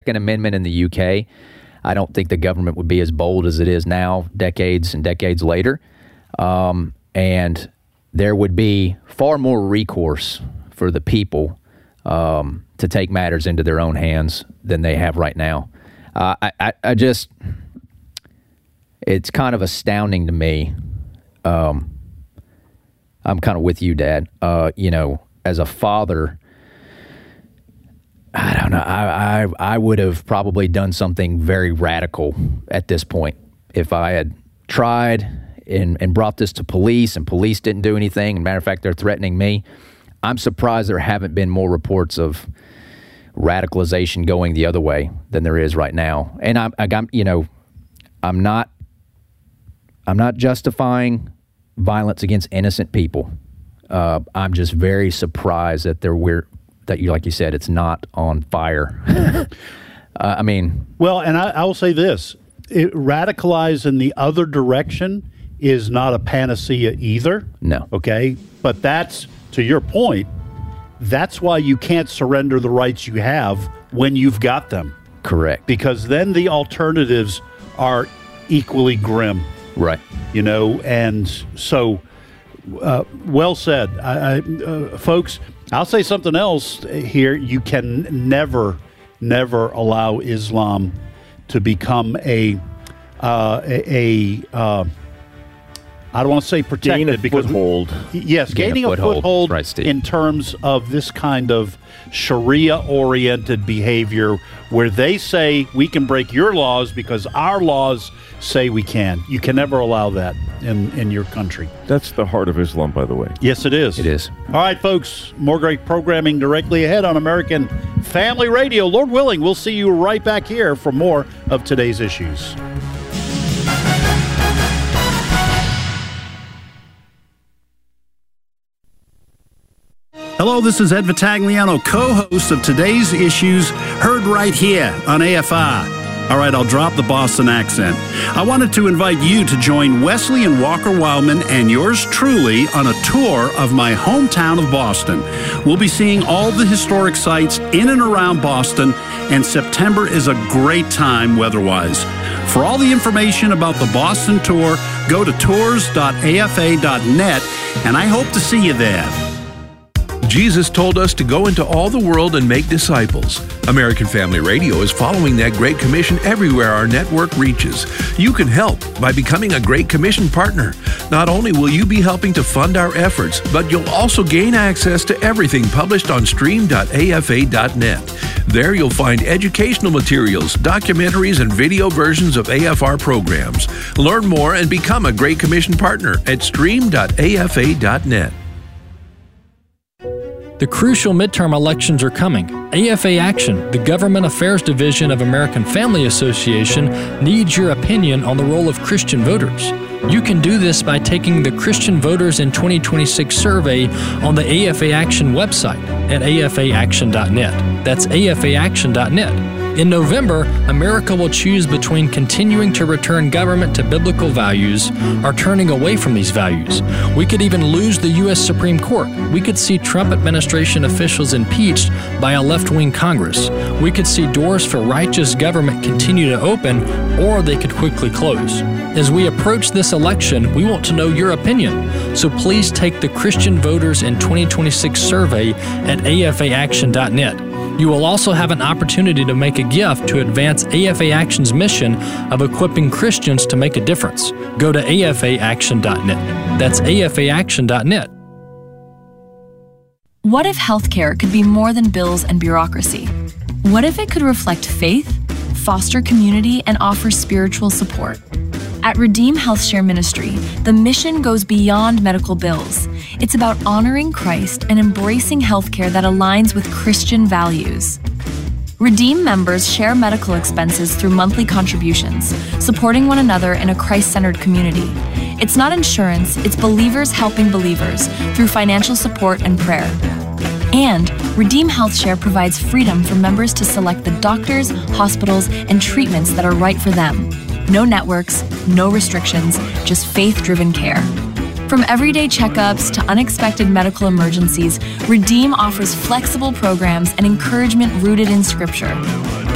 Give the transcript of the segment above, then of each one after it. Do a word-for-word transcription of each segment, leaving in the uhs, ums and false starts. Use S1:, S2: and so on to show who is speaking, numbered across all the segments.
S1: Second Amendment in the U K, I don't think the government would be as bold as it is now, decades and decades later. Um, and there would be far more recourse for the people um, to take matters into their own hands than they have right now. Uh, I, I, I just, it's kind of astounding to me. Um, I'm kind of with you, Dad. Uh, you know, as a father, I don't know. I, I I would have probably done something very radical at this point if I had tried and, and brought this to police and police didn't do anything. As a matter of fact, they're threatening me. I'm surprised there haven't been more reports of radicalization going the other way than there is right now. And I'm, I'm you know, I'm not, I'm not justifying violence against innocent people. Uh, I'm just very surprised that there we're. that you, like you said, it's not on fire. uh, I mean...
S2: Well, and I, I will say this. It, radicalize in the other direction is not a panacea either.
S1: No.
S2: Okay? But that's, to your point, that's why you can't surrender the rights you have when you've got them.
S1: Correct.
S2: Because then the alternatives are equally grim.
S1: Right.
S2: You know, and so, uh, well said. I, I, uh, folks... I'll say something else here. You can never, never allow Islam to become a, uh, a, a uh, I don't want to say protected.
S3: Gain a
S2: because
S3: foothold.
S2: Yes,
S1: Gain
S2: gaining
S1: a
S2: a
S1: foothold.
S2: foothold,
S1: Right, Steve.
S2: in terms of this kind of Sharia-oriented behavior where they say we can break your laws because our laws say we can. You can never allow that in, in your country.
S3: That's the heart of Islam, by the way.
S2: Yes, it is.
S1: It is.
S2: All right, folks, more great programming directly ahead on American Family Radio. Lord willing, we'll see you right back here for more of today's issues. Hello, this is Ed Vitagliano, co-host of Today's Issues, heard right here on A F I. All right, I'll drop the Boston accent. I wanted to invite you to join Wesley and Walker Wildman and yours truly on a tour of my hometown of Boston. We'll be seeing all the historic sites in and around Boston, and September is a great time weather-wise. For all the information about the Boston tour, go to tours dot A F A dot net, and I hope to see you there.
S4: Jesus told us to go into all the world and make disciples. American Family Radio is following that Great Commission everywhere our network reaches. You can help by becoming a Great Commission partner. Not only will you be helping to fund our efforts, but you'll also gain access to everything published on stream dot A F A dot net. There you'll find educational materials, documentaries, and video versions of A F R programs. Learn more and become a Great Commission partner at stream dot A F A dot net.
S5: The crucial midterm elections are coming. A F A Action, the Government Affairs Division of American Family Association, needs your opinion on the role of Christian voters. You can do this by taking the Christian Voters in twenty twenty-six survey on the A F A Action website at A F A action dot net. That's A F A action dot net. In November, America will choose between continuing to return government to biblical values or turning away from these values. We could even lose the U S Supreme Court. We could see Trump administration officials impeached by a left-wing Congress. We could see doors for righteous government continue to open, or they could quickly close. As we approach this election, we want to know your opinion. So please take the Christian Voters in twenty twenty-six survey at A F A action dot net. You will also have an opportunity to make a gift to advance A F A Action's mission of equipping Christians to make a difference. Go to A F A action dot net. That's A F A action dot net.
S6: What if healthcare could be more than bills and bureaucracy? What if it could reflect faith, foster community, and offer spiritual support? At Redeem HealthShare Ministry, the mission goes beyond medical bills. It's about honoring Christ and embracing healthcare that aligns with Christian values. Redeem members share medical expenses through monthly contributions, supporting one another in a Christ-centered community. It's not insurance, it's believers helping believers through financial support and prayer. And Redeem HealthShare provides freedom for members to select the doctors, hospitals, and treatments that are right for them. No networks, no restrictions, just faith-driven care. From everyday checkups to unexpected medical emergencies, Redeem offers flexible programs and encouragement rooted in Scripture.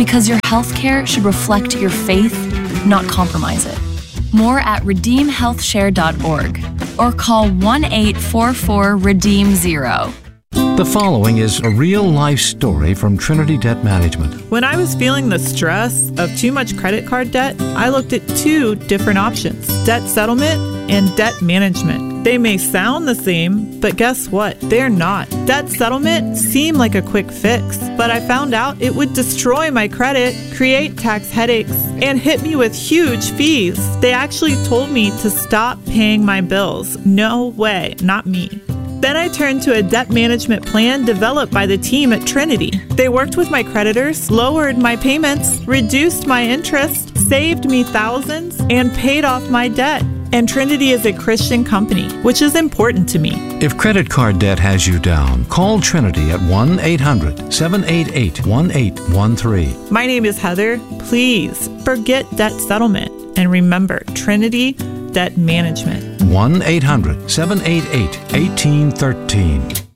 S6: because your healthcare should reflect your faith, not compromise it. More at redeem health share dot org or call one eight four four redeem zero.
S7: The following is a real-life story from Trinity Debt Management.
S8: When I was feeling the stress of too much credit card debt, I looked at two different options: debt settlement and debt management. They may sound the same, but guess what? They're not. Debt settlement seemed like a quick fix, but I found out it would destroy my credit, create tax headaches, and hit me with huge fees. They actually told me to stop paying my bills. No way, not me. Then I turned to a debt management plan developed by the team at Trinity. They worked with my creditors, lowered my payments, reduced my interest, saved me thousands, and paid off my debt. And Trinity is a Christian company, which is important to me.
S7: If credit card debt has you down, call Trinity at one eight hundred seven eight eight one eight one three.
S8: My name is Heather. Please forget debt settlement and remember Trinity Debt Management.
S7: one eight hundred seven eight eight one eight one three.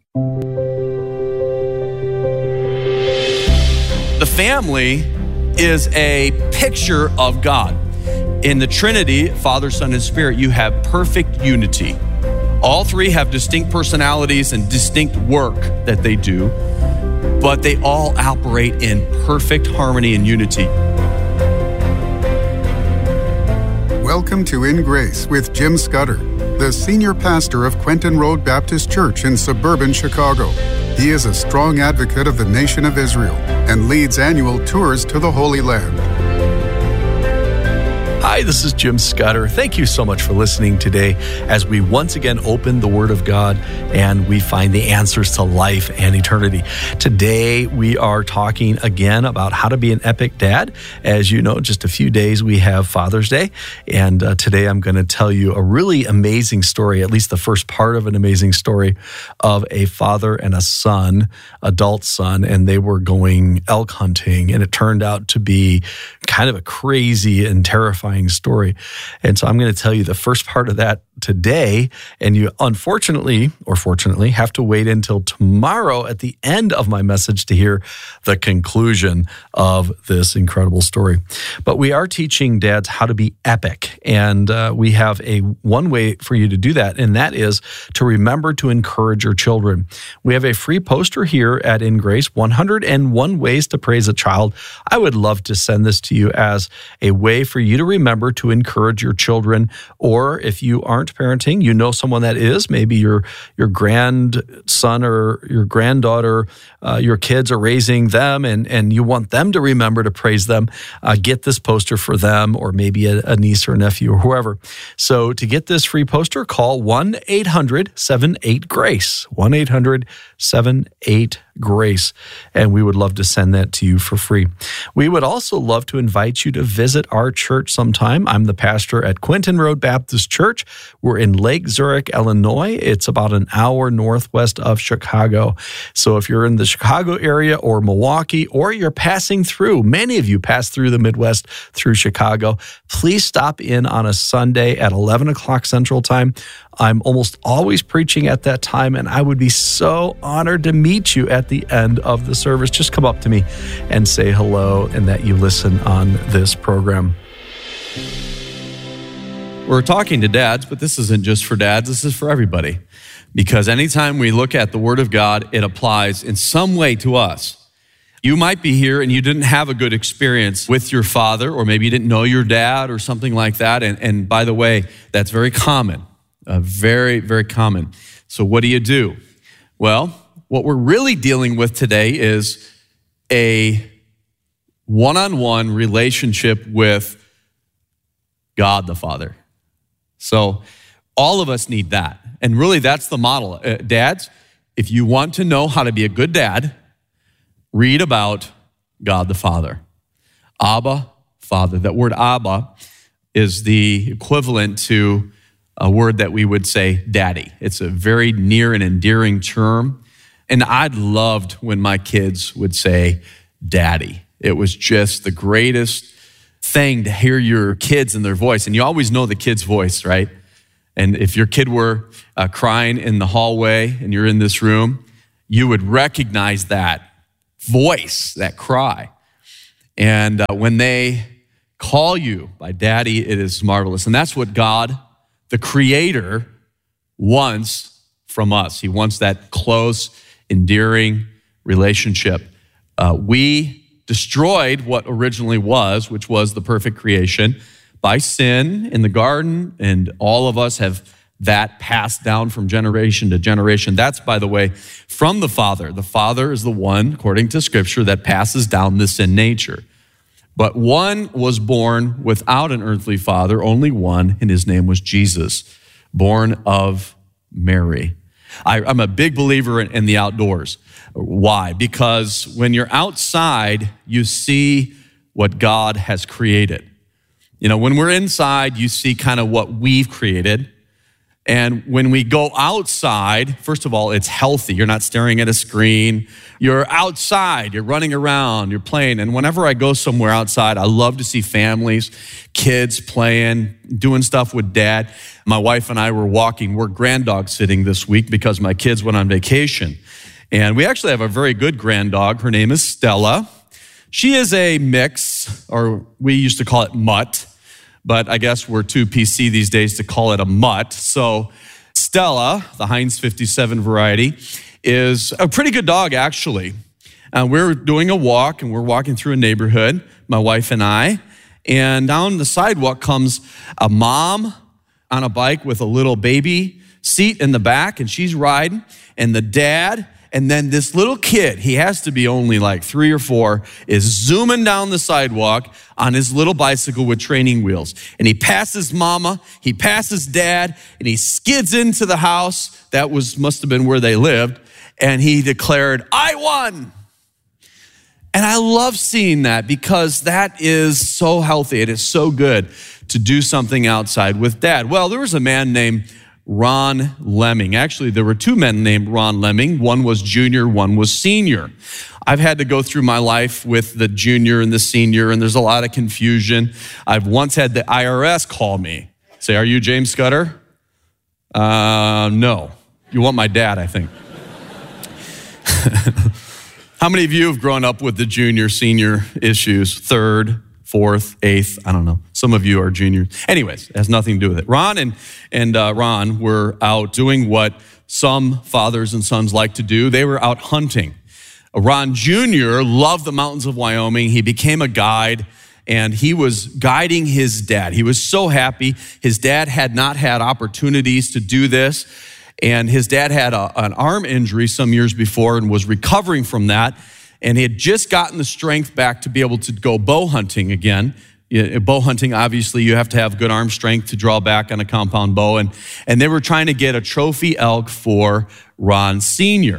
S9: The family is a picture of God. In the Trinity, Father, Son, and Spirit, you have perfect unity. All three have distinct personalities and distinct work that they do, but they all operate in perfect harmony and unity.
S10: Welcome to In Grace with Jim Scudder, the senior pastor of Quentin Road Baptist Church in suburban Chicago. He is a strong advocate of the nation of Israel and leads annual tours to the Holy Land.
S11: Hi, this is Jim Scudder. Thank you so much for listening today as we once again open the Word of God and we find the answers to life and eternity. Today, we are talking again about how to be an epic dad. As you know, just a few days we have Father's Day, and uh, today I'm going to tell you a really amazing story, at least the first part of an amazing story of a father and a son, adult son, and they were going elk hunting, and it turned out to be kind of a crazy and terrifying story. And so I'm going to tell you the first part of that today, and you unfortunately, or fortunately, have to wait until tomorrow at the end of my message to hear the conclusion of this incredible story. But we are teaching dads how to be epic, and uh, we have a one way for you to do that, and that is to remember to encourage your children. We have a free poster here at In Grace, one hundred one Ways to Praise a Child. I would love to send this to you as a way for you to remember to encourage your children, or if you aren't parenting, you know someone that is, maybe your your grandson or your granddaughter, uh, your kids are raising them, and, and you want them to remember to praise them, uh, get this poster for them, or maybe a, a niece or a nephew or whoever. So to get this free poster, call one eight hundred seven eight GRACE, one eight hundred seven eight GRACE, and we would love to send that to you for free. We would also love to invite you to visit our church sometime. I'm the pastor at Quentin Road Baptist Church. We're in Lake Zurich, Illinois. It's about an hour northwest of Chicago. So if you're in the Chicago area or Milwaukee, or you're passing through, many of you pass through the Midwest through Chicago, please stop in on a Sunday at eleven o'clock Central Time. I'm almost always preaching at that time, and I would be so honored to meet you at the end of the service. Just come up to me and say hello and that you listen on this program.
S9: We're talking to dads, but this isn't just for dads. This is for everybody. Because anytime we look at the Word of God, it applies in some way to us. You might be here and you didn't have a good experience with your father, or maybe you didn't know your dad or something like that. And, and by the way, that's very common. Uh, very, very common. So what do you do? Well, what we're really dealing with today is a one-on-one relationship with God the Father. So all of us need that. And really, that's the model. Uh, dads, if you want to know how to be a good dad, read about God the Father. Abba, Father. That word Abba is the equivalent to a word that we would say daddy. It's a very near and endearing term. And I loved when my kids would say daddy. It was just the greatest thing to hear your kids and their voice. And you always know the kid's voice, right? And if your kid were uh, crying in the hallway and you're in this room, you would recognize that voice, that cry. And uh, when they call you by daddy, it is marvelous. And that's what God, the Creator, wants from us. He wants that close, endearing relationship. Uh, we destroyed what originally was, which was the perfect creation, by sin in the garden, and all of us have that passed down from generation to generation. That's, by the way, from the Father. The Father is the one, according to Scripture, that passes down the sin nature. But one was born without an earthly father, only one, and his name was Jesus, born of Mary. I, I'm a big believer in, in the outdoors. Why? Because when you're outside, you see what God has created. You know, when we're inside, you see kind of what we've created. And when we go outside, first of all, it's healthy. You're not staring at a screen. You're outside. You're running around. You're playing. And whenever I go somewhere outside, I love to see families, kids playing, doing stuff with dad. My wife and I were walking. We're grand dog sitting this week because my kids went on vacation. And we actually have a very good grand dog. Her name is Stella. She is a mix, or we used to call it mutt, but I guess we're too P C these days to call it a mutt. So Stella, the Heinz fifty-seven variety, is a pretty good dog, actually. Uh, we're doing a walk, and we're walking through a neighborhood, my wife and I, and down the sidewalk comes a mom on a bike with a little baby seat in the back, and she's riding, and the dad, and then this little kid, he has to be only like three or four, is zooming down the sidewalk on his little bicycle with training wheels. And he passes mama, he passes dad, and he skids into the house. That was must have been where they lived. And he declared, "I won." And I love seeing that because that is so healthy. It is so good to do something outside with dad. Well, there was a man named Ron Lemming. Actually, there were two men named Ron Lemming. One was junior, one was senior. I've had to go through my life with the junior and the senior, and there's a lot of confusion. I've once had the I R S call me, say, "Are you James Scudder?" Uh, no. You want my dad, I think. How many of you have grown up with the junior, senior issues? Third, fourth, eighth, I don't know. Some of you are juniors. Anyways, it has nothing to do with it. Ron and, and uh, Ron were out doing what some fathers and sons like to do. They were out hunting. Ron Junior loved the mountains of Wyoming. He became a guide, and he was guiding his dad. He was so happy. His dad had not had opportunities to do this, and his dad had a, an arm injury some years before and was recovering from that. And he had just gotten the strength back to be able to go bow hunting again. Bow hunting, obviously, you have to have good arm strength to draw back on a compound bow. And, and they were trying to get a trophy elk for Ron Senior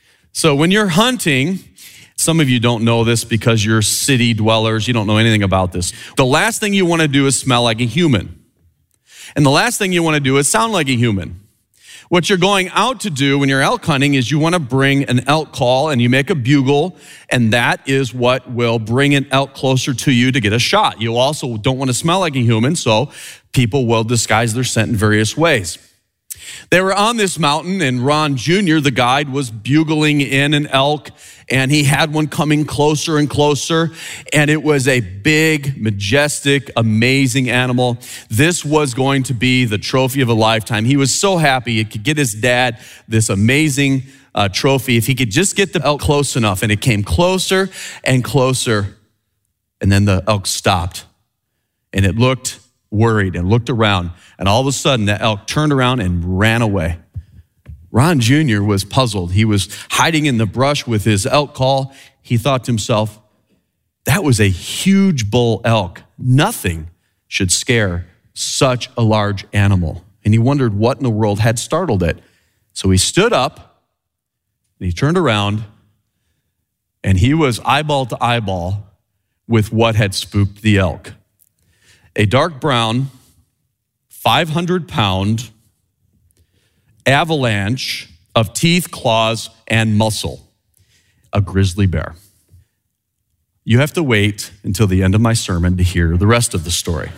S9: So when you're hunting, some of you don't know this because you're city dwellers. You don't know anything about this. The last thing you want to do is smell like a human. And the last thing you want to do is sound like a human. What you're going out to do when you're elk hunting is you want to bring an elk call, and you make a bugle, and that is what will bring an elk closer to you to get a shot. You also don't want to smell like a human, so people will disguise their scent in various ways. They were on this mountain, and Ron Junior, the guide, was bugling in an elk, and he had one coming closer and closer, and it was a big, majestic, amazing animal. This was going to be the trophy of a lifetime. He was so happy he could get his dad this amazing uh, trophy if he could just get the elk close enough, and it came closer and closer, and then the elk stopped, and it looked worried and looked around, and all of a sudden the elk turned around and ran away. Ron Junior was puzzled. He was hiding in the brush with his elk call. He thought to himself, that was a huge bull elk. Nothing should scare such a large animal. And he wondered what in the world had startled it. So he stood up and he turned around, and he was eyeball to eyeball with what had spooked the elk. A dark brown, five hundred pound avalanche of teeth, claws, and muscle, a grizzly bear. You have to wait until the end of my sermon to hear the rest of the story.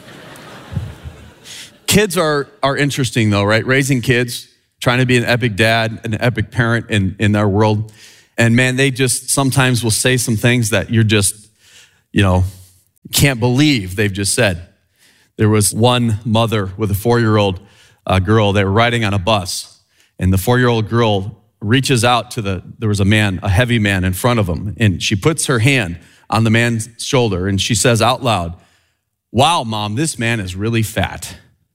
S9: Kids are, are interesting though, right? Raising kids, trying to be an epic dad, an epic parent in, in our world. And man, they just sometimes will say some things that you're just, you know, can't believe they've just said. There was one mother with a four-year-old uh, girl. They were riding on a bus, and the four-year-old girl reaches out to the, there was a man, a heavy man in front of him, and she puts her hand on the man's shoulder, and she says out loud, "Wow, Mom, this man is really fat."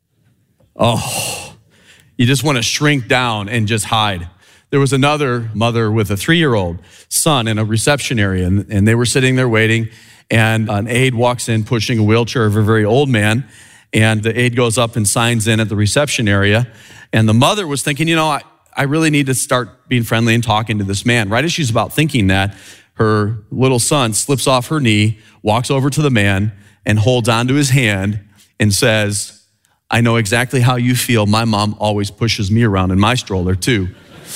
S9: Oh, you just want to shrink down and just hide. There was another mother with a three-year-old son in a reception area, and, and they were sitting there waiting, and an aide walks in pushing a wheelchair of a very old man, and the aide goes up and signs in at the reception area, and the mother was thinking, you know, I, I really need to start being friendly and talking to this man. Right as she's about thinking that, her little son slips off her knee, walks over to the man, and holds onto his hand and says, "I know exactly how you feel. My mom always pushes me around in my stroller too."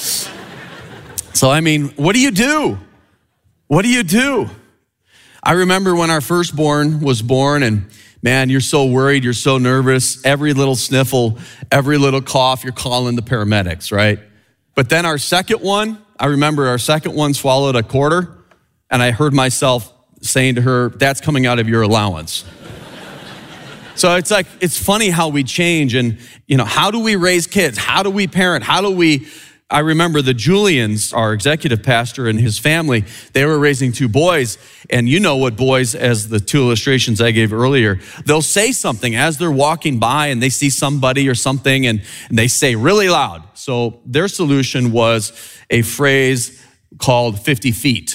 S9: So, I mean, what do you do? What do you do? I remember when our firstborn was born, and man, you're so worried, you're so nervous. Every little sniffle, every little cough, you're calling the paramedics, right? But then our second one, I remember our second one swallowed a quarter, and I heard myself saying to her, "That's coming out of your allowance." So it's like, it's funny how we change, and you know, how do we raise kids? How do we parent? How do we, I remember the Julians, our executive pastor and his family, they were raising two boys, and you know what boys, as the two illustrations I gave earlier, they'll say something as they're walking by and they see somebody or something, and, and they say really loud. So their solution was a phrase called fifty feet.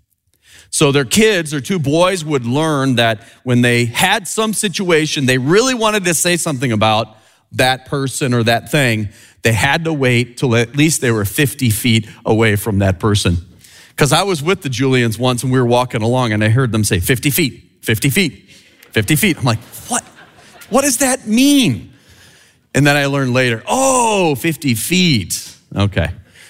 S9: So their kids, their two boys, would learn that when they had some situation they really wanted to say something about that person or that thing, they had to wait till at least they were fifty feet away from that person. Because I was with the Julians once and we were walking along and I heard them say fifty feet, fifty feet, fifty feet. I'm like, what? What does that mean? And then I learned later, oh, fifty feet. Okay.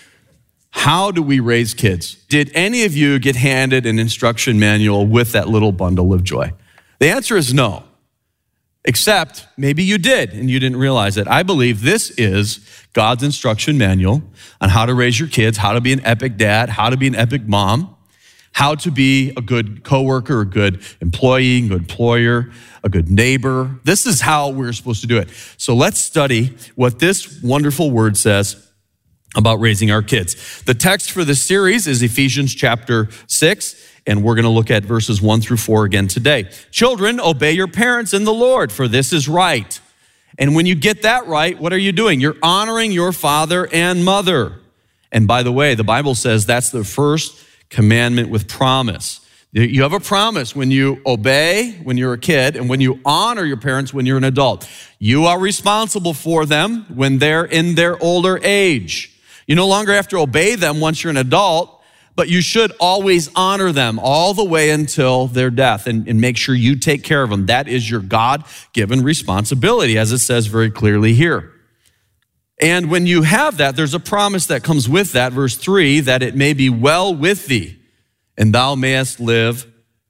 S9: How do we raise kids? Did any of you get handed an instruction manual with that little bundle of joy? The answer is no. Except maybe you did and you didn't realize it. I believe this is God's instruction manual on how to raise your kids, how to be an epic dad, how to be an epic mom, how to be a good coworker, a good employee, a good employer, a good neighbor. This is how we're supposed to do it. So let's study what this wonderful word says about raising our kids. The text for this series is Ephesians chapter six, and we're going to look at verses one through four again today. Children, obey your parents in the Lord, for this is right. And when you get that right, what are you doing? You're honoring your father and mother. And by the way, the Bible says that's the first commandment with promise. You have a promise when you obey when you're a kid and when you honor your parents when you're an adult. You are responsible for them when they're in their older age. You no longer have to obey them once you're an adult, but you should always honor them all the way until their death and, and make sure you take care of them. That is your God-given responsibility, as it says very clearly here. And when you have that, there's a promise that comes with that, verse three, that it may be well with thee, and thou mayest live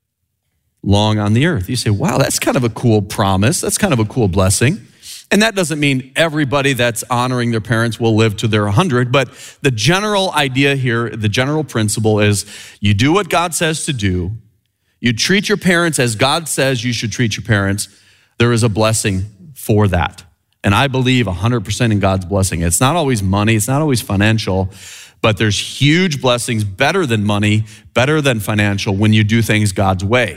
S9: long on the earth. You say, wow, that's kind of a cool promise. That's kind of a cool blessing. And that doesn't mean everybody that's honoring their parents will live to their one hundred, but the general idea here, the general principle is you do what God says to do. You treat your parents as God says you should treat your parents. There is a blessing for that. And I believe one hundred percent in God's blessing. It's not always money. It's not always financial, but there's huge blessings, better than money, better than financial, when you do things God's way.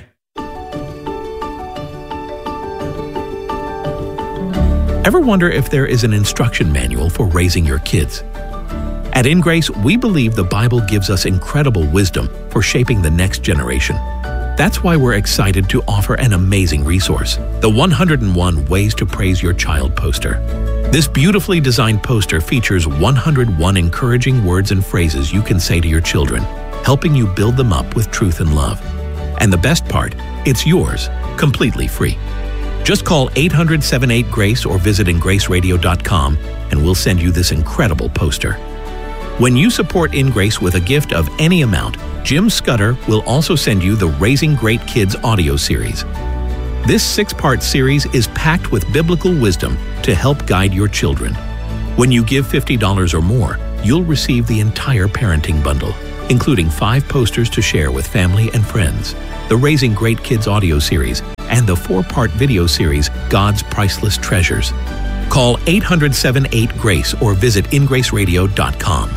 S12: Ever wonder if there is an instruction manual for raising your kids? At In Grace, we believe the Bible gives us incredible wisdom for shaping the next generation. That's why we're excited to offer an amazing resource, the one hundred and one Ways to Praise Your Child poster. This beautifully designed poster features one hundred and one encouraging words and phrases you can say to your children, helping you build them up with truth and love. And the best part, it's yours, completely free. Just call eight hundred, seven eight, GRACE or visit in grace radio dot com and we'll send you this incredible poster. When you support In Grace with a gift of any amount, Jim Scudder will also send you the Raising Great Kids audio series. This six-part series is packed with biblical wisdom to help guide your children. When you give fifty dollars or more, you'll receive the entire parenting bundle. including five posters to share with family and friends, the Raising Great Kids audio series, and the four-part video series, God's Priceless Treasures. Call eight hundred, seven eight, GRACE or visit in grace radio dot com.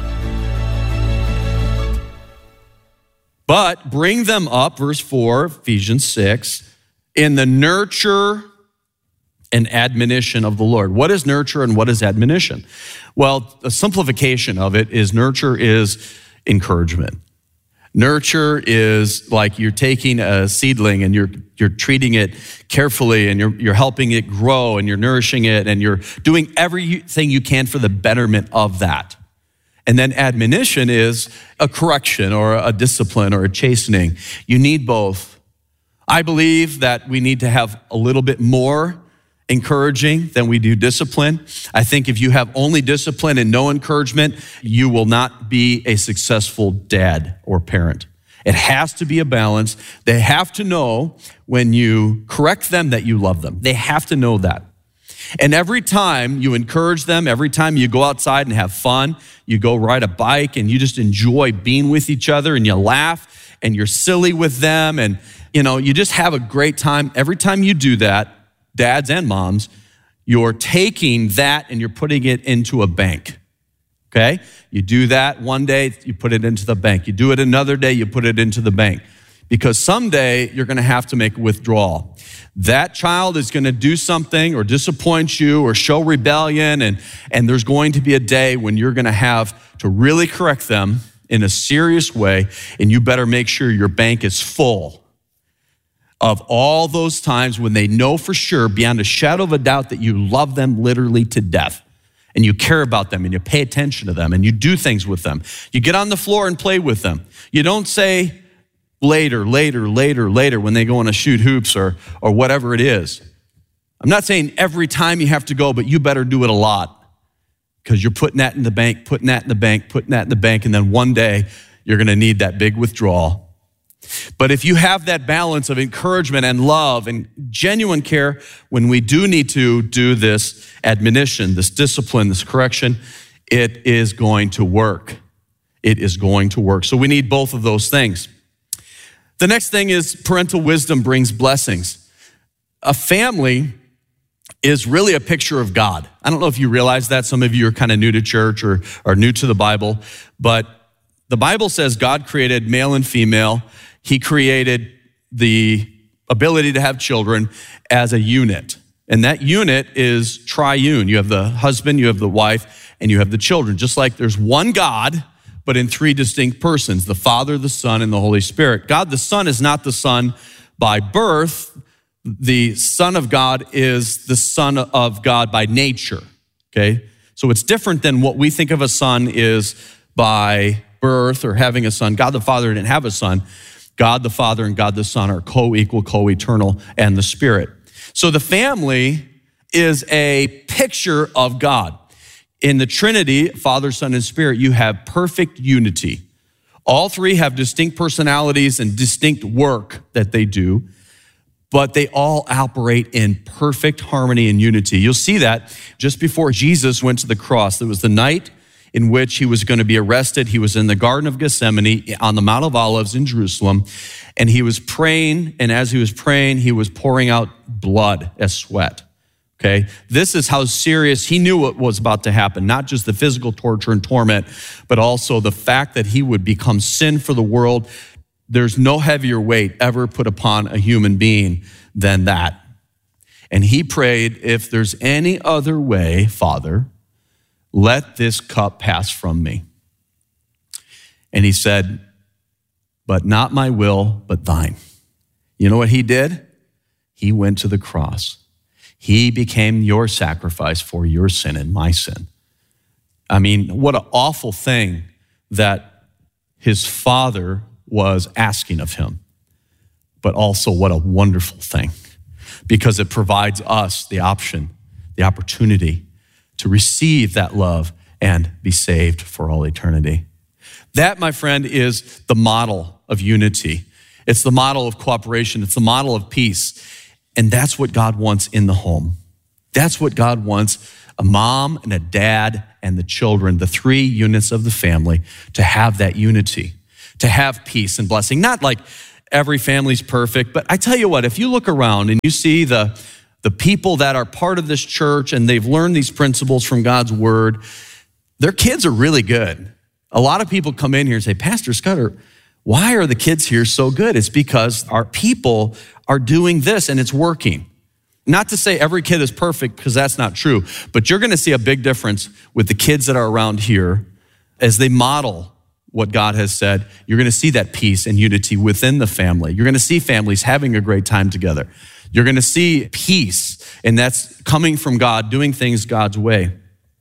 S9: But bring them up, verse four, Ephesians six, in the nurture and admonition of the Lord. What is nurture and what is admonition? Well, a simplification of it is nurture is encouragement. Nurture is like you're taking a seedling and you're you're treating it carefully and you're you're helping it grow and you're nourishing it and you're doing everything you can for the betterment of that. And then admonition is a correction or a discipline or a chastening. You need both. I believe that we need to have a little bit more encouraging than we do discipline. I think if you have only discipline and no encouragement, you will not be a successful dad or parent. It has to be a balance. They have to know when you correct them that you love them. They have to know that. And every time you encourage them, every time you go outside and have fun, you go ride a bike and you just enjoy being with each other and you laugh and you're silly with them and you know, you just have a great time. Every time you do that, dads and moms, you're taking that and you're putting it into a bank, okay? You do that one day, you put it into the bank. You do it another day, you put it into the bank. Because someday you're gonna have to make a withdrawal. That child is gonna do something or disappoint you or show rebellion, and, and there's going to be a day when you're gonna have to really correct them in a serious way, and you better make sure your bank is full of all those times when they know for sure, beyond a shadow of a doubt, that you love them literally to death and you care about them and you pay attention to them and you do things with them. You get on the floor and play with them. You don't say later, later, later, later when they go on to shoot hoops or, or whatever it is. I'm not saying every time you have to go, but you better do it a lot because you're putting that in the bank, putting that in the bank, putting that in the bank, and then one day you're gonna need that big withdrawal. But if you have that balance of encouragement and love and genuine care, when we do need to do this admonition, this discipline, this correction, it is going to work. It is going to work. So we need both of those things. The next thing is parental wisdom brings blessings. A family is really a picture of God. I don't know if you realize that. Some of you are kind of new to church or are new to the Bible, but the Bible says God created male and female. He created the ability to have children as a unit. And that unit is triune. You have the husband, you have the wife, and you have the children. Just like there's one God, but in three distinct persons, the Father, the Son, and the Holy Spirit. God the Son is not the Son by birth. The Son of God is the Son of God by nature, okay? So it's different than what we think of a son is by birth or having a son. God the Father didn't have a son. God the Father and God the Son are co-equal, co-eternal, and the Spirit. So the family is a picture of God. In the Trinity, Father, Son, and Spirit, you have perfect unity. All three have distinct personalities and distinct work that they do, but they all operate in perfect harmony and unity. You'll see that just before Jesus went to the cross. There was the night in which he was going to be arrested. He was in the Garden of Gethsemane on the Mount of Olives in Jerusalem, and he was praying, and as he was praying, he was pouring out blood as sweat, okay? This is how serious he knew what was about to happen, not just the physical torture and torment, but also the fact that he would become sin for the world. There's no heavier weight ever put upon a human being than that. And he prayed, if there's any other way, Father, let this cup pass from me. And he said, but not my will, but thine. You know what he did? He went to the cross. He became your sacrifice for your sin and my sin. I mean, what an awful thing that his Father was asking of him, but also what a wonderful thing, because it provides us the option, the opportunity to receive that love and be saved for all eternity. That, my friend, is the model of unity. It's the model of cooperation. It's the model of peace. And that's what God wants in the home. That's what God wants, a mom and a dad and the children, the three units of the family, to have that unity. to have peace and blessing. Not like every family's perfect, but I tell you what, if you look around and you see the, the people that are part of this church and they've learned these principles from God's word, their kids are really good. A lot of people come in here and say, Pastor Scudder, why are the kids here so good? It's because our people are doing this and it's working. Not to say every kid is perfect, because that's not true, but you're gonna see a big difference with the kids that are around here as they model what God has said. You're gonna see that peace and unity within the family. You're gonna see families having a great time together. You're gonna see peace, and that's coming from God, doing things God's way.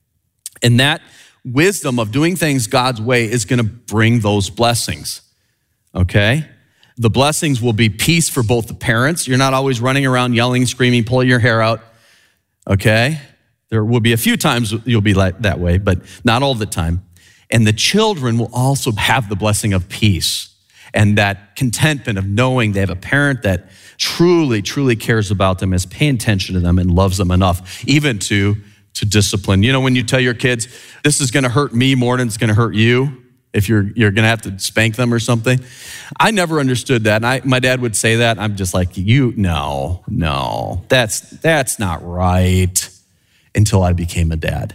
S9: And that wisdom of doing things God's way is gonna bring those blessings, okay? The blessings will be peace for both the parents. You're not always running around yelling, screaming, pulling your hair out, okay? There will be a few times you'll be like that way, but not all the time. And the children will also have the blessing of peace and that contentment of knowing they have a parent that truly, truly cares about them, is paying attention to them and loves them enough, even to, to discipline. You know, when you tell your kids, this is gonna hurt me more than it's gonna hurt you, if you're you're gonna have to spank them or something. I never understood that. And I, my dad would say that. I'm just like, you, no, no, that's that's not right. Until I became a dad.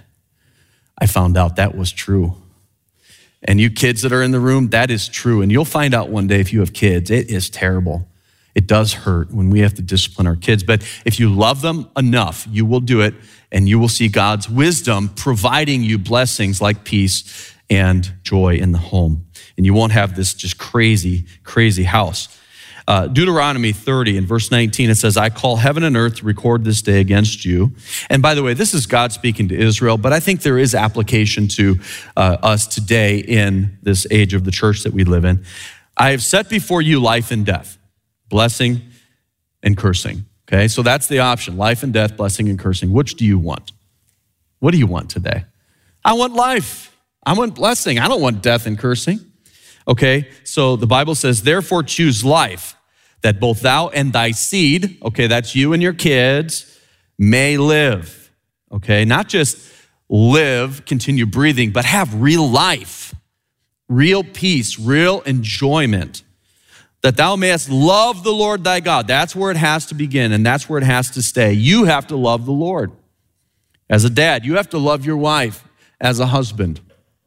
S9: I found out that was true. And you kids that are in the room, that is true. And you'll find out one day if you have kids, it is terrible. It does hurt when we have to discipline our kids. But if you love them enough, you will do it, and you will see God's wisdom providing you blessings like peace and joy in the home. And you won't have this just crazy, crazy house. Uh, Deuteronomy thirty in verse nineteen, it says, I call heaven and earth to record this day against you. And by the way, this is God speaking to Israel, but I think there is application to uh, us today in this age of the church that we live in. I have set before you life and death, blessing and cursing. Okay, so that's the option, life and death, blessing and cursing. Which do you want? What do you want today? I want life. I want blessing. I don't want death and cursing. Okay, so the Bible says, therefore choose life, that both thou and thy seed, okay, that's you and your kids, may live. Okay, not just live, continue breathing, but have real life, real peace, real enjoyment, that thou mayest love the Lord thy God. That's where it has to begin, and that's where it has to stay. You have to love the Lord. As a dad, you have to love your wife as a husband.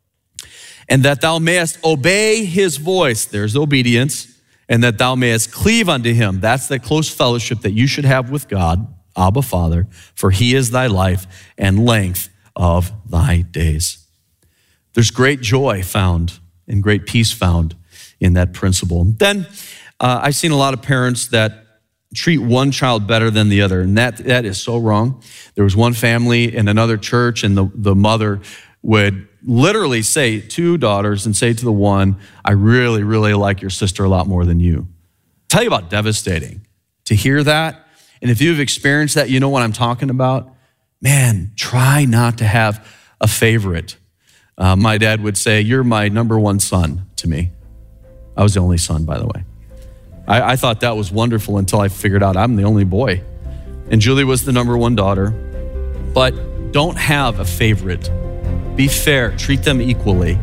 S9: And that thou mayest obey his voice, there's obedience, and that thou mayest cleave unto him. That's the close fellowship that you should have with God, Abba Father, for he is thy life and length of thy days. There's great joy found and great peace found in that principle. Then uh, I've seen a lot of parents that treat one child better than the other, and that, that is so wrong. There was one family in another church, and the, the mother would literally say two daughters and say to the one, I really, really like your sister a lot more than you. I'll tell you about devastating to hear that. And if you've experienced that, you know what I'm talking about. Man, try not to have a favorite. Uh, my dad would say, you're my number one son to me. I was the only son, by the way. I, I thought that was wonderful until I figured out I'm the only boy. And Julie was the number one daughter. But don't have a favorite. Be fair, treat them equally.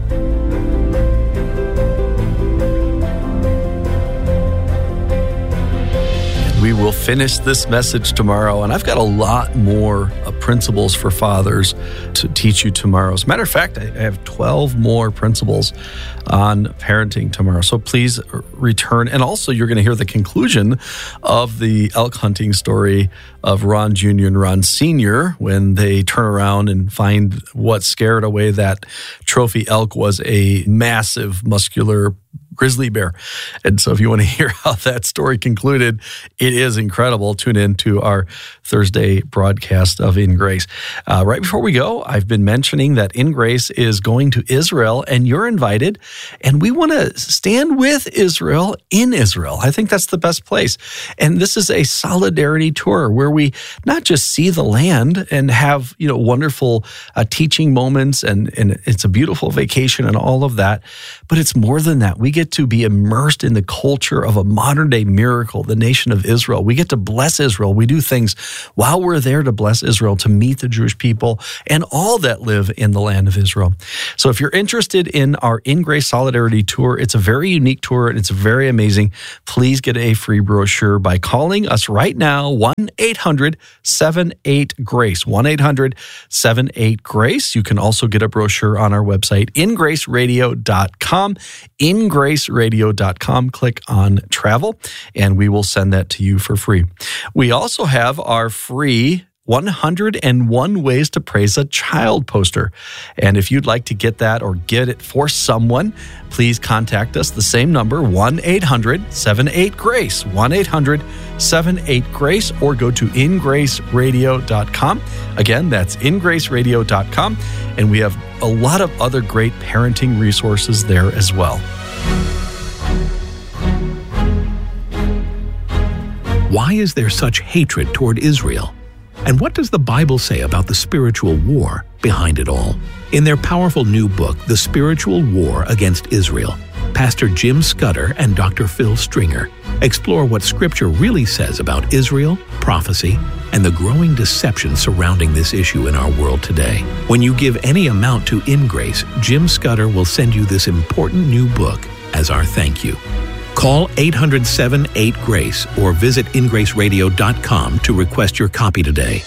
S11: We will finish this message tomorrow, and I've got a lot more uh, principles for fathers to teach you tomorrow. As a matter of fact, I have twelve more principles on parenting tomorrow. So please return. And also, you're going to hear the conclusion of the elk hunting story of Ron Junior and Ron Senior when they turn around and find what scared away that trophy elk was a massive, muscular grizzly bear. And so if you want to hear how that story concluded, it is incredible. Tune in to our Thursday broadcast of In Grace. Uh, right before we go, I've been mentioning that In Grace is going to Israel, and you're invited. And we want to stand with Israel in Israel. I think that's the best place. And this is a solidarity tour where we not just see the land and have, you know, wonderful uh, teaching moments, and, and it's a beautiful vacation and all of that, but it's more than that. We get get to be immersed in the culture of a modern day miracle, the nation of Israel. We get to bless Israel. We do things while we're there to bless Israel, to meet the Jewish people and all that live in the land of Israel. So if you're interested in our In Grace Solidarity Tour, it's a very unique tour and it's very amazing. Please get a free brochure by calling us right now, one eight hundred seven eight GRACE, one eight hundred seven eight GRACE. You can also get a brochure on our website, in grace radio dot com, in grace radio dot com. Click on travel, and we will send that to you for free. We also have our free one hundred one Ways to Praise a Child poster. And if you'd like to get that or get it for someone, please contact us. The same number, one eight hundred seven eight GRACE, one eight hundred seven eight GRACE, or go to in grace radio dot com. Again, that's in grace radio dot com. And we have a lot of other great parenting resources there as well.
S12: Why is there such hatred toward Israel? And what does the Bible say about the spiritual war behind it all? In their powerful new book, The Spiritual War Against Israel, Pastor Jim Scudder and Doctor Phil Stringer explore what Scripture really says about Israel, prophecy, and the growing deception surrounding this issue in our world today. When you give any amount to In Grace, Jim Scudder will send you this important new book as our thank you. Call eight hundred seven eight GRACE or visit in grace radio dot com to request your copy today.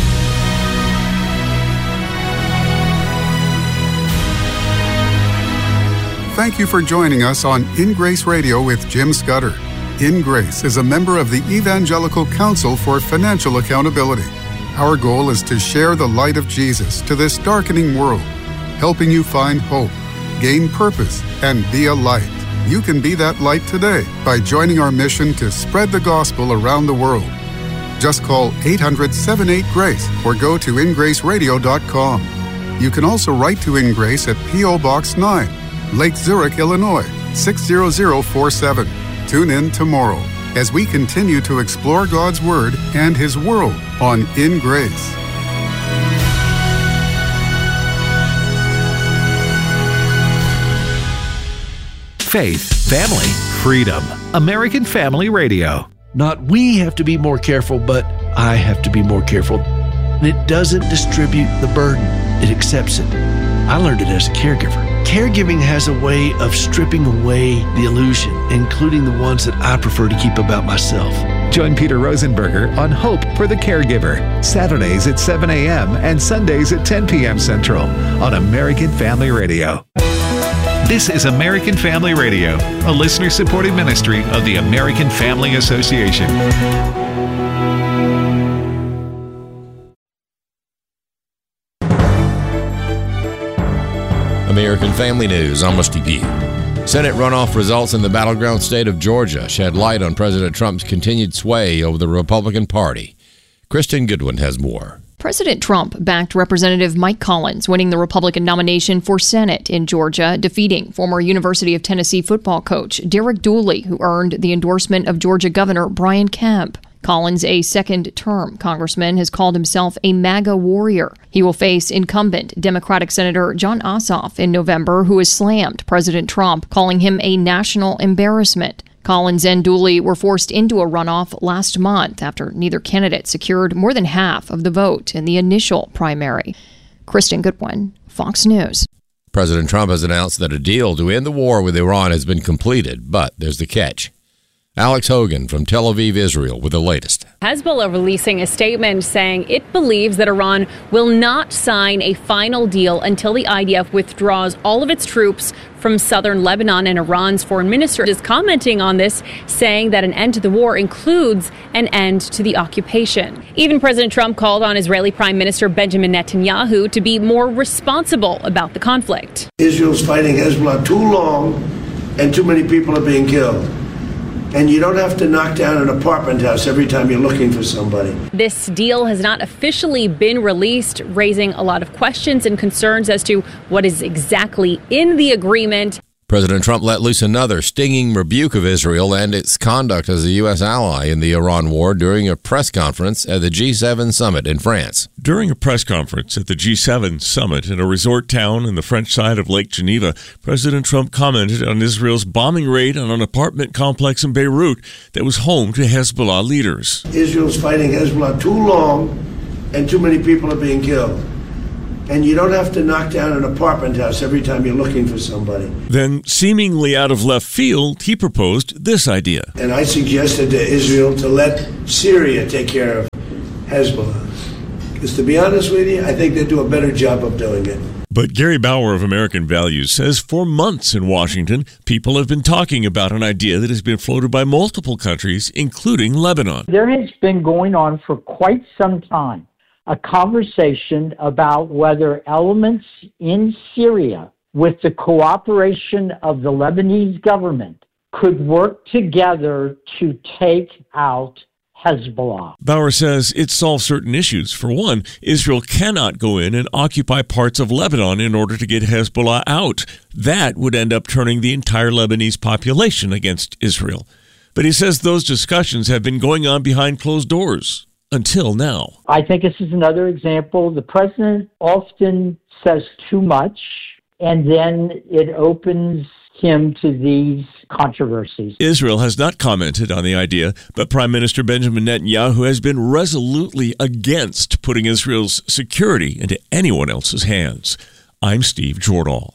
S10: Thank you for joining us on In Grace Radio with Jim Scudder. In Grace is a member of the Evangelical Council for Financial Accountability. Our goal is to share the light of Jesus to this darkening world, helping you find hope, gain purpose, and be a light. You can be that light today by joining our mission to spread the gospel around the world. Just call eight hundred seven eight GRACE or go to in grace radio dot com. You can also write to In Grace at P O Box nine, Lake Zurich, Illinois, six zero zero four seven. Tune in tomorrow as we continue to explore God's Word and His world on In Grace.
S12: Faith, family, freedom. American Family Radio.
S13: Not we have to be more careful, but I have to be more careful. It doesn't distribute the burden. It accepts it. I learned it as a caregiver. Caregiving has a way of stripping away the illusion, including the ones that I prefer to keep about myself.
S14: Join Peter Rosenberger on Hope for the Caregiver, Saturdays at seven a.m. and Sundays at ten p.m. Central on American Family Radio. This is American Family Radio, a listener-supported ministry of the American Family Association.
S15: American Family News, I'm Rusty Pugh. Senate runoff results in the battleground state of Georgia shed light on President Trump's continued sway over the Republican Party. Kristen Goodwin has more.
S16: President Trump backed Representative Mike Collins, winning the Republican nomination for Senate in Georgia, defeating former University of Tennessee football coach Derek Dooley, who earned the endorsement of Georgia Governor Brian Kemp. Collins, a second-term congressman, has called himself a MAGA warrior. He will face incumbent Democratic Senator Jon Ossoff in November, who has slammed President Trump, calling him a national embarrassment. Collins and Dooley were forced into a runoff last month after neither candidate secured more than half of the vote in the initial primary. Kristen Goodwin, Fox News.
S15: President Trump has announced that a deal to end the war with Iran has been completed, but there's the catch. Alex Hogan from Tel Aviv, Israel, with the latest.
S17: Hezbollah releasing a statement saying it believes that Iran will not sign a final deal until the I D F withdraws all of its troops from southern Lebanon. And Iran's foreign minister is commenting on this, saying that an end to the war includes an end to the occupation. Even President Trump called on Israeli Prime Minister Benjamin Netanyahu to be more responsible about the conflict.
S18: Israel's fighting Hezbollah too long, and too many people are being killed. And you don't have to knock down an apartment house every time you're looking for somebody.
S17: This deal has not officially been released, raising a lot of questions and concerns as to what is exactly in the agreement.
S15: President Trump let loose another stinging rebuke of Israel and its conduct as a U S ally in the Iran war during a press conference at the G seven summit in France.
S3: During a press conference at the G seven summit in a resort town on the French side of Lake Geneva, President Trump commented on Israel's bombing raid on an apartment complex in Beirut that was home to Hezbollah leaders.
S18: Israel's fighting Hezbollah too long, and too many people are being killed. And you don't have to knock down an apartment house every time you're looking for somebody.
S3: Then, seemingly out of left field, he proposed this idea.
S18: And I suggested to Israel to let Syria take care of Hezbollah. Because to be honest with you, I think they do a better job of doing it.
S3: But Gary Bauer of American Values says for months in Washington, people have been talking about an idea that has been floated by multiple countries, including Lebanon.
S19: There has been going on for quite some time a conversation about whether elements in Syria, with the cooperation of the Lebanese government, could work together to take out Hezbollah.
S3: Bauer says it solves certain issues. For one, Israel cannot go in and occupy parts of Lebanon in order to get Hezbollah out. That would end up turning the entire Lebanese population against Israel. But he says those discussions have been going on behind closed doors. Until now.
S19: I think this is another example. The president often says too much, and then it opens him to these controversies.
S3: Israel has not commented on the idea, but Prime Minister Benjamin Netanyahu has been resolutely against putting Israel's security into anyone else's hands. I'm Steve Jordahl.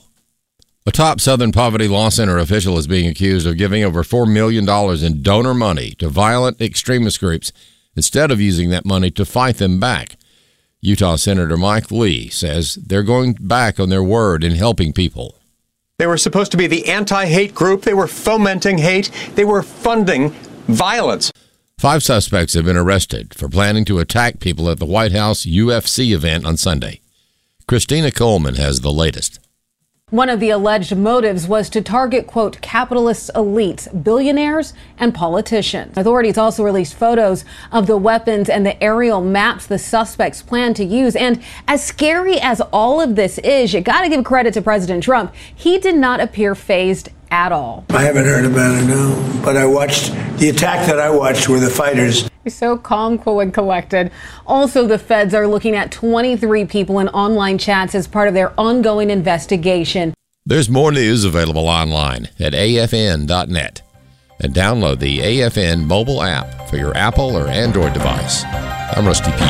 S15: A top Southern Poverty Law Center official is being accused of giving over four million dollars in donor money to violent extremist groups instead of using that money to fight them back. Utah Senator Mike Lee says they're going back on their word in helping people.
S20: They were supposed to be the anti-hate group. They were fomenting hate. They were funding violence.
S15: Five suspects have been arrested for planning to attack people at the White House U F C event on Sunday. Christina Coleman has the latest.
S21: One of the alleged motives was to target, quote, capitalist elites, billionaires, and politicians. Authorities also released photos of the weapons and the aerial maps the suspects plan to use. And as scary as all of this is, you got to give credit to President Trump. He did not appear fazed at all.
S18: I haven't heard about it, no. But I watched, the attack that I watched were the fighters.
S21: He's so calm, cool, and collected. Also, the feds are looking at twenty-three people in online chats as part of their ongoing investigation.
S15: There's more news available online at A F N dot net. And download the A F N mobile app for your Apple or Android device. I'm Rusty P.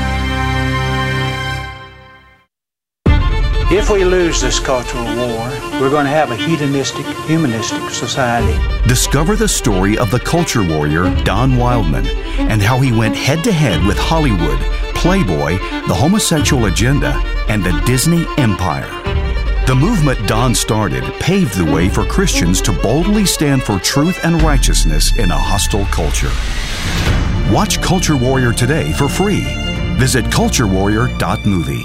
S22: If we lose this cultural war, we're going to have a hedonistic, humanistic society.
S23: Discover the story of the culture warrior Don Wildman and how he went head-to-head with Hollywood, Playboy, the homosexual agenda, and the Disney Empire. The movement Don started paved the way for Christians to boldly stand for truth and righteousness in a hostile culture. Watch Culture Warrior today for free. Visit culture warrior dot movie.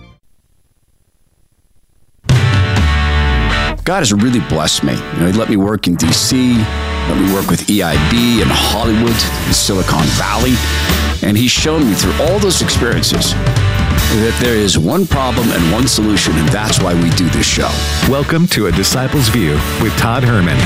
S24: God has really blessed me. You know, he let me work in D C, let me work with E I B in Hollywood, in Silicon Valley, and he's shown me through all those experiences that there is one problem and one solution, and that's why we do this show.
S14: Welcome to A Disciple's View with Todd Herman.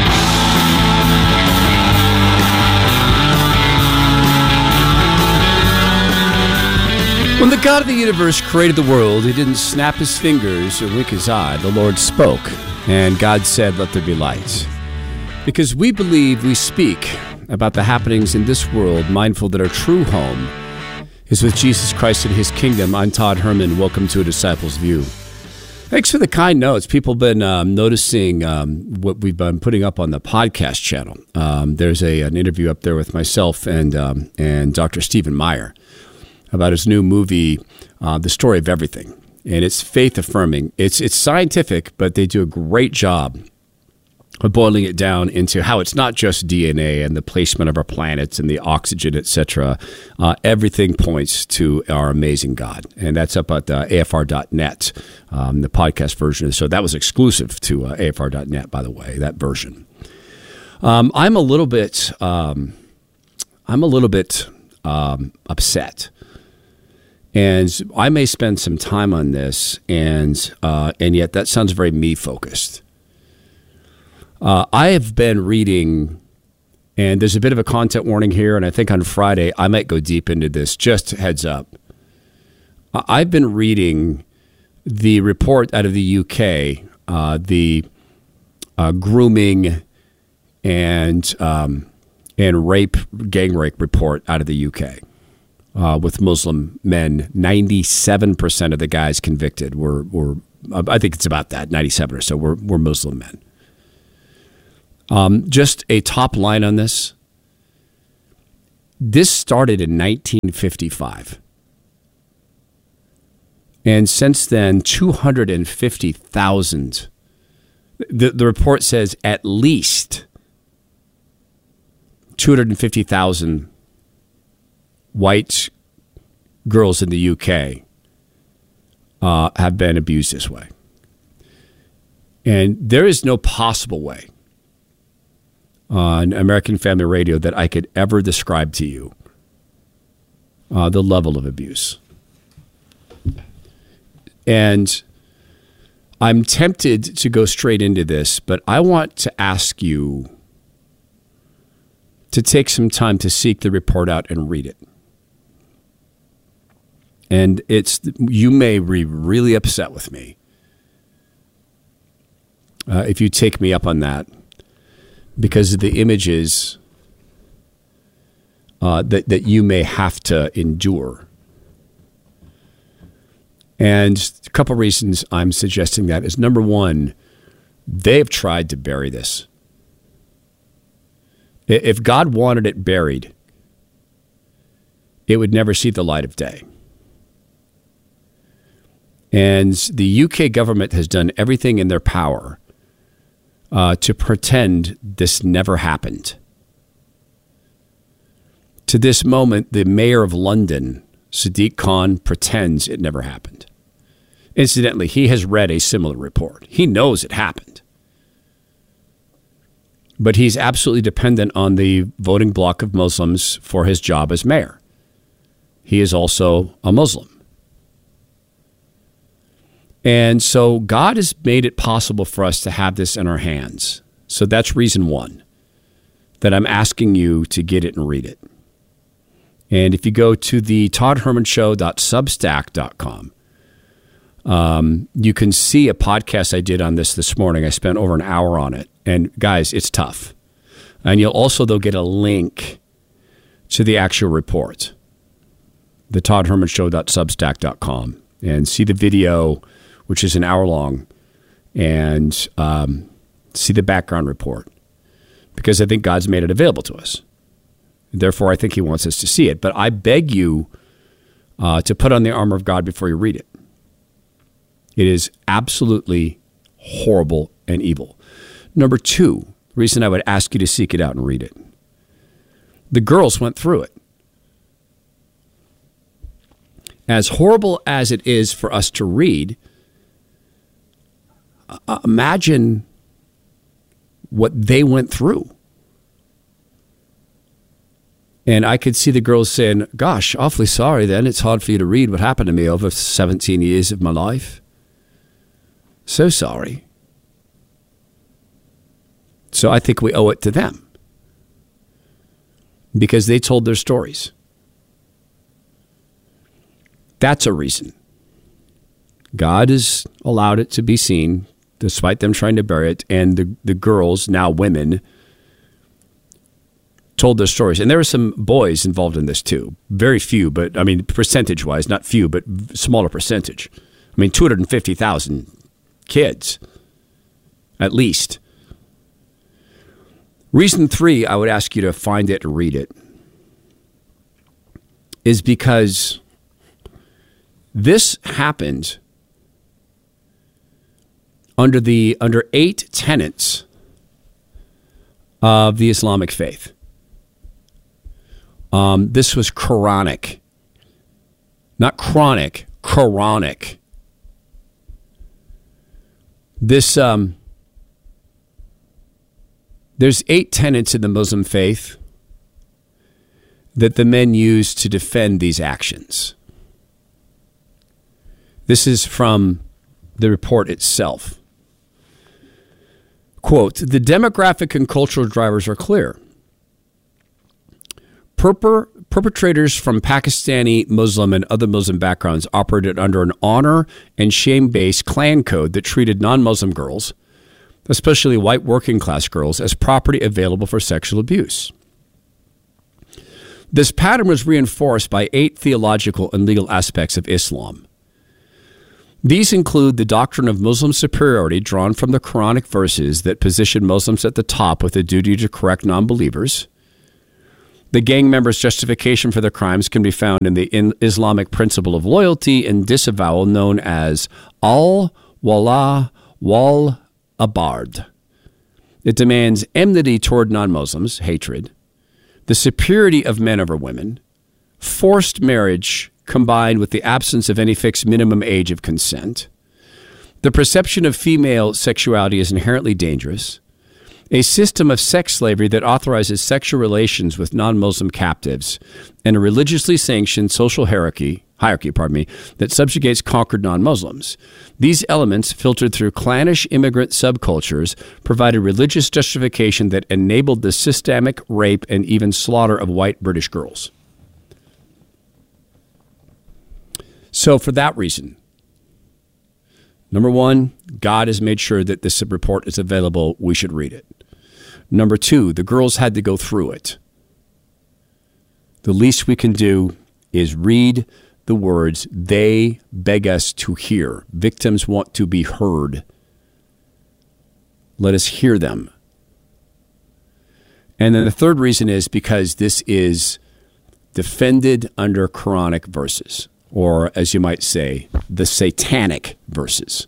S25: When the God of the universe created the world, he didn't snap his fingers or wink his eye. The Lord spoke, and God said, "Let there be light." Because we believe we speak about the happenings in this world, mindful that our true home is with Jesus Christ and his kingdom. I'm Todd Herman. Welcome to A Disciple's View. Thanks for the kind notes. People have been um, noticing um, what we've been putting up on the podcast channel. Um, there's a an interview up there with myself and um, and Doctor Stephen Meyer about his new movie, uh, The Story of Everything. And it's faith-affirming. It's it's scientific, but they do a great job of boiling it down into how it's not just D N A and the placement of our planets and the oxygen, et cetera. Uh, everything points to our amazing God. And that's up at uh, A F R dot net, um, the podcast version. So that was exclusive to uh, A F R dot net, by the way, that version. Um, I'm a little bit, um, I'm a little bit um, upset. And I may spend some time on this, and uh, and yet that sounds very me-focused. Uh, I have been reading, and there's a bit of a content warning here, and I think on Friday I might go deep into this, just heads up. I've been reading the report out of the U K, uh, the uh, grooming and um, and rape, gang rape report out of the U K uh, with Muslim men. ninety-seven percent of the guys convicted were, were I think it's about that, ninety-seven or so, were, were Muslim men. Um, just a top line on this. This started in nineteen fifty-five. And since then, two hundred fifty thousand, the, the report says at least two hundred fifty thousand white girls in the U K uh, have been abused this way. And there is no possible way on American Family Radio that I could ever describe to you uh, the level of abuse. And I'm tempted to go straight into this, but I want to ask you to take some time to seek the report out and read it. And it's you may be really upset with me uh, if you take me up on that, because of the images uh, that, that you may have to endure. And a couple reasons I'm suggesting that is, number one, they've tried to bury this. If God wanted it buried, it would never see the light of day. And the U K government has done everything in their power uh, to pretend this never happened. To this moment, the mayor of London, Sadiq Khan, pretends it never happened. Incidentally, he has read a similar report. He knows it happened. But he's absolutely dependent on the voting bloc of Muslims for his job as mayor. He is also a Muslim. And so God has made it possible for us to have this in our hands. So that's reason one, that I'm asking you to get it and read it. And if you go to the todd herman show dot substack dot com, um, you can see a podcast I did on this this morning. I spent over an hour on it. And guys, it's tough. And you'll also, though, get a link to the actual report, the todd herman show dot substack dot com, and see the video, which is an hour long, and um, see the background report, because I think God's made it available to us. Therefore, I think he wants us to see it. But I beg you uh, to put on the armor of God before you read it. It is absolutely horrible and evil. Number two, the reason I would ask you to seek it out and read it. The girls went through it. As horrible as it is for us to read, uh, imagine what they went through. And I could see the girls saying, gosh, awfully sorry then. It's hard for you to read what happened to me over seventeen years of my life. So sorry. So I think we owe it to them, because they told their stories. That's a reason. God has allowed it to be seen, despite them trying to bury it. And the, the girls, now women, told their stories. And there were some boys involved in this too. Very few, but I mean, percentage-wise, not few, but smaller percentage. I mean, two hundred fifty thousand kids, at least. Reason three, I would ask you to find it and read it, is because this happened under the under eight tenets of the Islamic faith. Um, this was Quranic, not chronic, Quranic. This um, there's eight tenets in the Muslim faith that the men use to defend these actions. This is from the report itself. Quote, the demographic and cultural drivers are clear. Perper, perpetrators from Pakistani, Muslim, and other Muslim backgrounds operated under an honor and shame-based clan code that treated non-Muslim girls, especially white working-class girls, as property available for sexual abuse. This pattern was reinforced by eight theological and legal aspects of Islam. These include the doctrine of Muslim superiority drawn from the Quranic verses that position Muslims at the top with a duty to correct non-believers. The gang members' justification for their crimes can be found in the Islamic principle of loyalty and disavowal known as al-wala wal-abard. It demands enmity toward non-Muslims, hatred, the superiority of men over women, forced marriage combined with the absence of any fixed minimum age of consent, the perception of female sexuality is inherently dangerous, a system of sex slavery that authorizes sexual relations with non-Muslim captives, and a religiously sanctioned social hierarchy, hierarchy, pardon me, that subjugates conquered non-Muslims. These elements, filtered through clannish immigrant subcultures, provided religious justification that enabled the systemic rape and even slaughter of white British girls. So for that reason, number one, God has made sure that this report is available. We should read it. Number two, the girls had to go through it. The least we can do is read the words they beg us to hear. Victims want to be heard. Let us hear them. And then the third reason is because this is defended under Quranic verses, or as you might say, the satanic verses.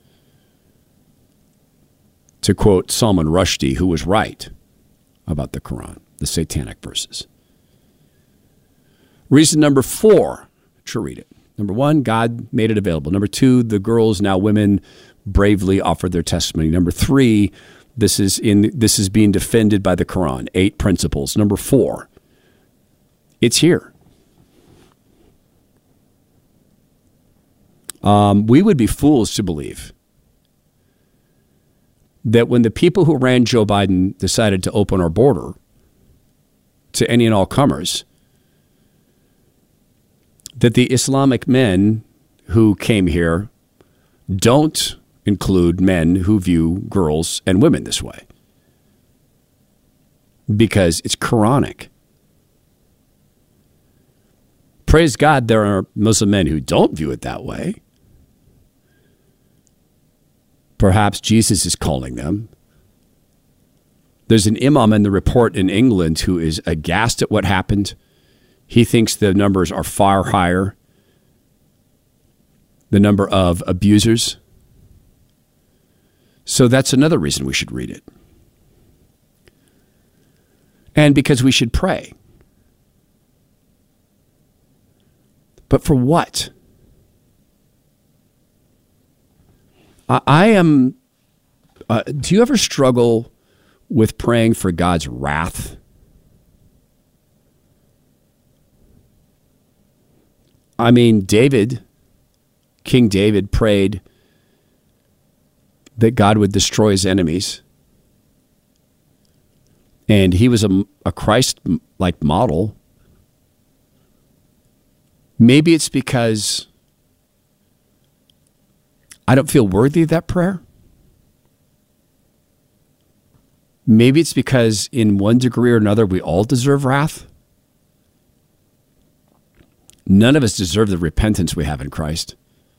S25: To quote Salman Rushdie, who was right about the Quran, the satanic verses. Reason number four to read it. Number one, God made it available. Number two, the girls, now women, bravely offered their testimony. Number three, this is in this is being defended by the Quran. Eight principles. Number four, it's here. Um, we would be fools to believe that when the people who ran Joe Biden decided to open our border to any and all comers, that the Islamic men who came here don't include men who view girls and women this way. Because it's Quranic. Praise God, there are Muslim men who don't view it that way. Perhaps Jesus is calling them. There's an imam in the report in England who is aghast at what happened. He thinks the numbers are far higher, the number of abusers. So that's another reason we should read it. And because we should pray. But for what? I am, uh, do you ever struggle with praying for God's wrath? I mean, David, King David prayed that God would destroy his enemies. And he was a, a Christ-like model. Maybe it's because I don't feel worthy of that prayer. Maybe it's because in one degree or another, we all deserve wrath. None of us deserve the repentance we have in Christ.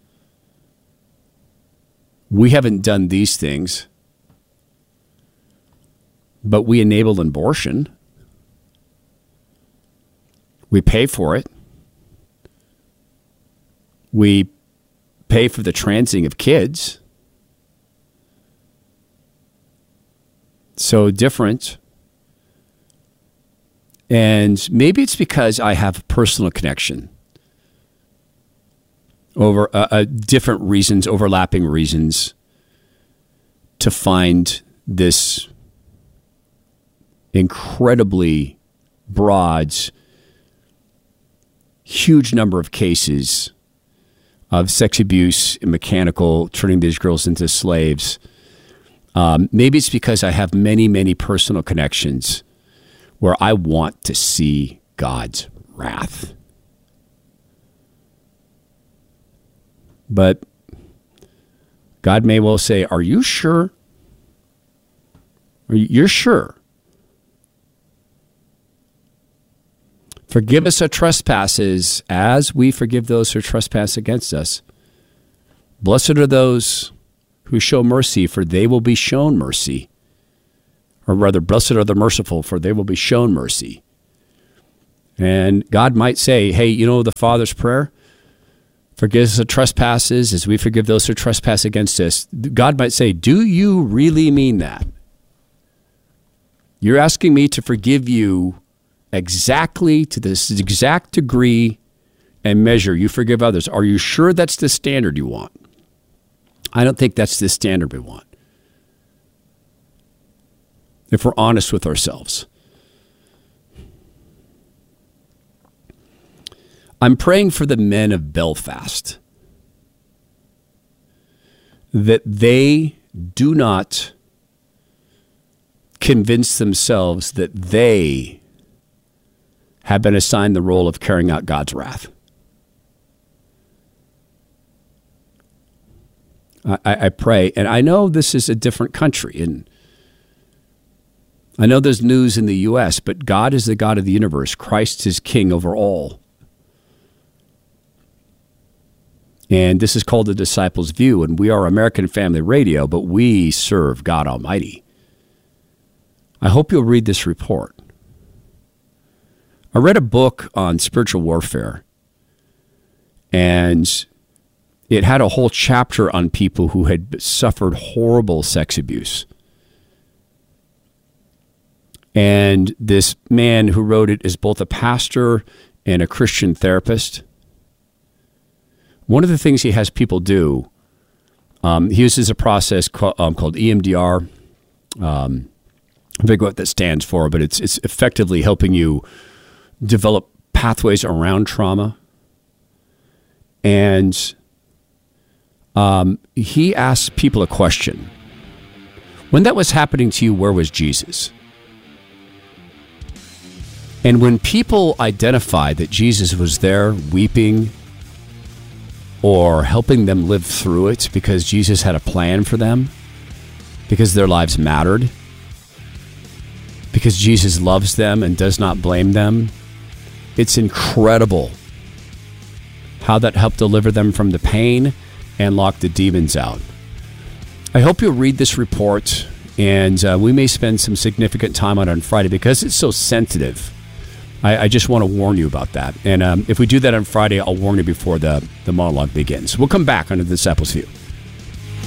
S25: We haven't done these things, but we enable abortion. We pay for it. We pay for the transing of kids. So different. And maybe it's because I have a personal connection over uh, uh, different reasons, overlapping reasons to find this incredibly broad, huge number of cases of sex abuse and mechanical, turning these girls into slaves. Um, maybe it's because I have many, many personal connections where I want to see God's wrath. But God may well say, are you sure? Are you, you're sure? Forgive us our trespasses as we forgive those who trespass against us. Blessed are those who show mercy, for they will be shown mercy. Or rather, blessed are the merciful, for they will be shown mercy. And God might say, hey, you know the Father's prayer? Forgive us the trespasses as we forgive those who trespass against us. God might say, do you really mean that? You're asking me to forgive you exactly to this exact degree and measure you forgive others. Are you sure that's the standard you want? I don't think that's the standard we want. If we're honest with ourselves. I'm praying for the men of Belfast that they do not convince themselves that they have been assigned the role of carrying out God's wrath. I, I pray, and I know this is a different country, and I know there's news in the U S, but God is the God of the universe. Christ is king over all. And this is called the Disciples' View, and we are American Family Radio, but we serve God Almighty. I hope you'll read this report. I read a book on spiritual warfare, and it had a whole chapter on people who had suffered horrible sex abuse. And this man who wrote it is both a pastor and a Christian therapist. One of the things he has people do, um, he uses a process called, um, called E M D R. Um, I forget what that stands for, but it's it's effectively helping you develop pathways around trauma. And um, he asks people a question. When that was happening to you, where was Jesus? And when people identified that Jesus was there weeping or helping them live through it because Jesus had a plan for them, because their lives mattered, because Jesus loves them and does not blame them, it's incredible how that helped deliver them from the pain and lock the demons out. I hope you'll read this report, and uh, we may spend some significant time on it on Friday because it's so sensitive. I, I just want to warn you about that. And um, if we do that on Friday, I'll warn you before the, the monologue begins. We'll come back on the Disciples' View.